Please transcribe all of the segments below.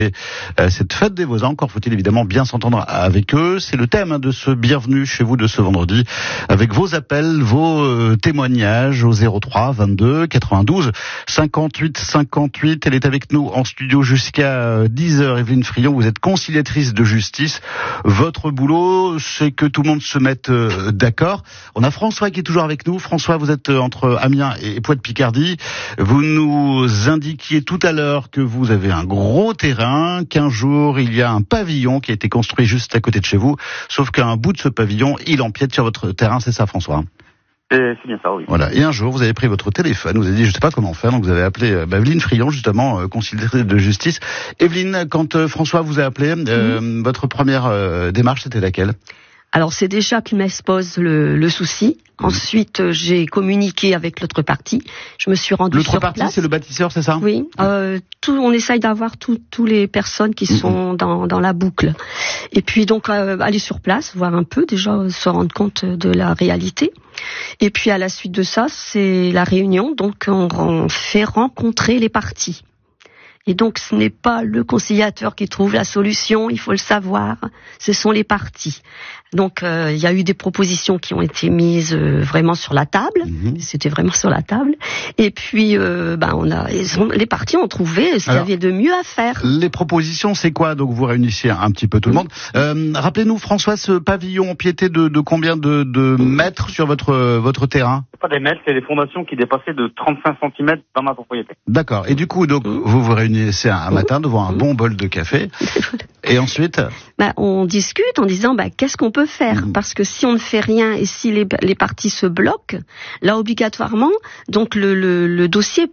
Cette fête des voisins, encore faut-il évidemment bien s'entendre avec eux. C'est le thème de ce bienvenue chez vous de ce vendredi, avec vos appels, vos témoignages au 03 22 92 58 58. Elle est avec nous en studio jusqu'à 10h. Evelyne Frion, vous êtes conciliatrice de justice. Votre boulot, c'est que tout le monde se mette d'accord. On a François qui est toujours avec nous. François, vous êtes entre Amiens et Poix-de-Picardie. Vous nous indiquiez tout à l'heure que vous avez un gros terrain, qu'un jour il y a un pavillon qui a été construit juste à côté de chez vous, sauf qu'un bout de ce pavillon, il empiète sur votre terrain, c'est ça François ? C'est bien ça, oui. Voilà. Et un jour, vous avez pris votre téléphone, vous avez dit, je sais pas comment faire, donc vous avez appelé Evelyne Frion, justement, conciliatrice de justice. Evelyne, quand François vous a appelé, votre première démarche, c'était laquelle ? Alors c'est déjà qu'il m'expose le souci. Ensuite, j'ai communiqué avec l'autre partie. Je me suis rendue sur place. L'autre partie, c'est le bâtisseur, c'est ça ? Oui. On essaye d'avoir tous les personnes qui sont dans la boucle. Et puis donc aller sur place, voir un peu déjà, se rendre compte de la réalité. Et puis à la suite de ça, c'est la réunion. Donc on fait rencontrer les parties. Et donc, ce n'est pas le conciliateur qui trouve la solution, il faut le savoir, ce sont les parties. Donc, il y a eu des propositions qui ont été mises vraiment sur la table, c'était vraiment sur la table. Et puis, les parties ont trouvé ce qu'il y avait de mieux à faire. Les propositions, c'est quoi ? Donc, vous réunissez un petit peu tout le monde. Rappelez-nous, François, ce pavillon empiétait de combien de mètres sur votre terrain ? Pas des mètres, c'est des fondations qui dépassaient de 35 cm dans ma propriété. D'accord. Et du coup, donc, vous réunissez un matin devant un bon bol de café. Et ensuite on discute en disant qu'est-ce qu'on peut faire, parce que si on ne fait rien et si les parties se bloquent, là obligatoirement, donc le dossier,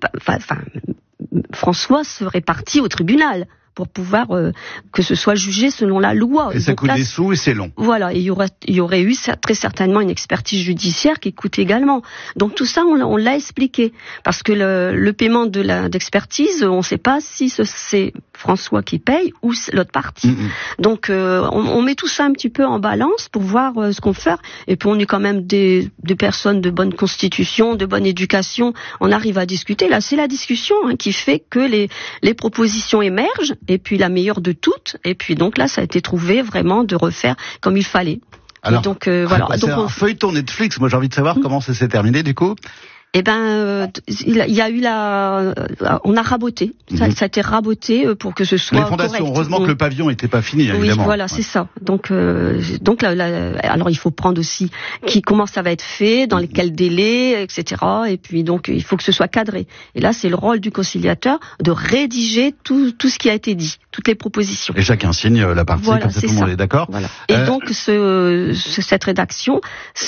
François serait parti au tribunal pour pouvoir que ce soit jugé selon la loi. Et ça coûte des sous et c'est long. Voilà, et il y aurait eu très certainement une expertise judiciaire qui coûte également. Donc tout ça, on l'a expliqué. Parce que le paiement d'expertise, on ne sait pas si c'est François qui paye ou l'autre partie. Donc on met tout ça un petit peu en balance pour voir ce qu'on fait. Et puis on est quand même des personnes de bonne constitution, de bonne éducation. On arrive à discuter. Là, c'est la discussion qui fait que les propositions émergent. Et puis la meilleure de toutes. Et puis donc là, ça a été trouvé vraiment de refaire comme il fallait. Alors, et donc voilà. C'est un feuilleton Netflix. Moi, j'ai envie de savoir comment ça s'est terminé du coup. Eh il y a eu on a raboté. Ça a été raboté pour que ce soit les fondations. Correct. Heureusement que le pavillon n'était pas fini, évidemment. Oui, voilà, c'est ça. Donc alors il faut prendre aussi comment ça va être fait, dans quels délais, etc. Et puis donc il faut que ce soit cadré. Et là, c'est le rôle du conciliateur de rédiger tout ce qui a été dit, toutes les propositions. Et chacun signe la partie, voilà, comme ça tout le monde est d'accord. Voilà. Et donc cette rédaction,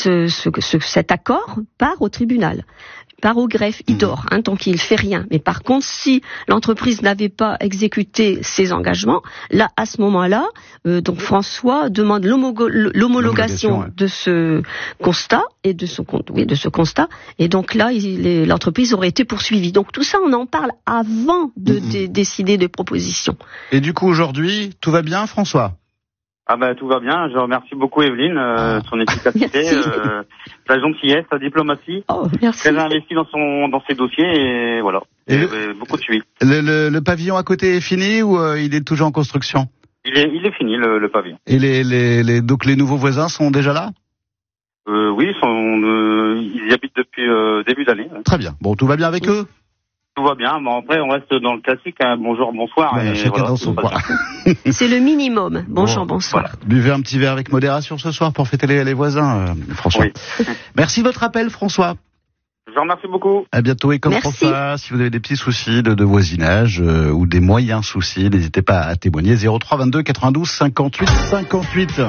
cet accord part au tribunal. Part au greffe, il dort, tant qu'il fait rien. Mais par contre, si l'entreprise n'avait pas exécuté ses engagements, là, à ce moment-là, donc François demande l'homologation de ce constat et de ce constat. Et donc là, l'entreprise aurait été poursuivie. Donc tout ça, on en parle avant de décider de propositions. Et du coup, aujourd'hui, tout va bien, François ? Tout va bien. Je remercie beaucoup Evelyne, son efficacité, sa gentillesse, sa diplomatie. Merci. Très investie dans ses dossiers et voilà. Et beaucoup de suivi. Le pavillon à côté est fini ou il est toujours en construction ? Il est fini le pavillon. Et donc les nouveaux voisins sont déjà là ? Oui, ils y habitent depuis début d'année. Très bien. Bon, tout va bien avec eux ? Tout va bien. Après, on reste dans le classique. Bonjour, bonsoir. Voilà, chacun dans son coin. C'est le minimum. Bonjour, bonsoir. Voilà. Buvez un petit verre avec modération ce soir pour fêter les voisins, François. Oui. Merci de votre appel, François. Je vous remercie beaucoup. À bientôt. Et comme François, si vous avez des petits soucis de voisinage ou des moyens soucis, n'hésitez pas à témoigner. 03 22 92 58 58.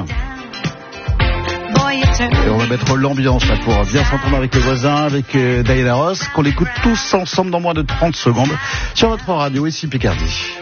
Et on va mettre l'ambiance là pour bien s'entendre avec les voisins, avec Diana Ross, qu'on l'écoute tous ensemble dans moins de 30 secondes sur votre radio ici Picardie.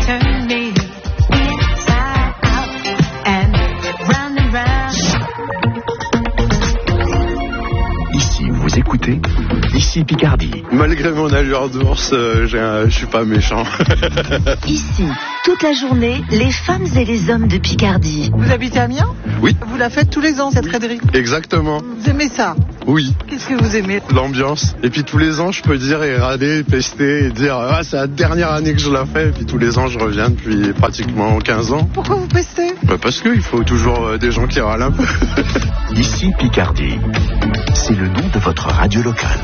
Ici, vous écoutez Ici Picardie. Malgré mon allure d'ours, je suis pas méchant. Ici, toute la journée, les femmes et les hommes de Picardie. Vous habitez à Amiens ? Oui. Vous la faites tous les ans, cette raiderie ? Exactement. Vous aimez ça ? Oui. Qu'est-ce que vous aimez? L'ambiance. Et puis tous les ans, je peux dire et râler, pester et dire ah, c'est la dernière année que je la fais. Et puis tous les ans, je reviens depuis pratiquement 15 ans. Pourquoi vous pestez? Parce qu'il faut toujours des gens qui râlent un peu. Ici Picardie, c'est le nom de votre radio locale.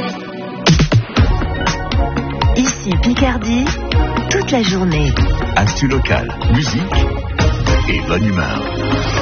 Ici Picardie, toute la journée. Actu locale, musique et bonne humeur.